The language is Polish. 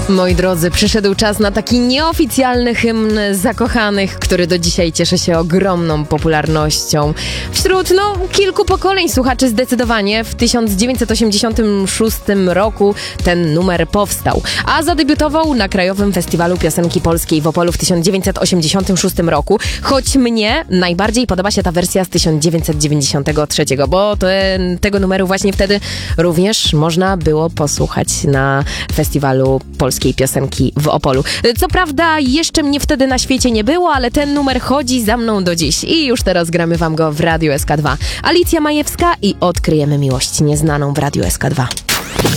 Moi drodzy, przyszedł czas na taki nieoficjalny hymn zakochanych, który do dzisiaj cieszy się ogromną popularnością. Wśród kilku pokoleń słuchaczy zdecydowanie w 1986 roku ten numer powstał, a zadebiutował na Krajowym Festiwalu Piosenki Polskiej w Opolu w 1986 roku, choć mnie najbardziej podoba się ta wersja z 1993, bo tego numeru właśnie wtedy również można było posłuchać na Festiwalu Polskiej Piosenki w Opolu. Co prawda jeszcze mnie wtedy na świecie nie było, ale ten numer chodzi za mną do dziś i już teraz gramy wam go w Radiu SK2. Alicja Majewska i Odkryjemy miłość nieznaną w Radiu SK2.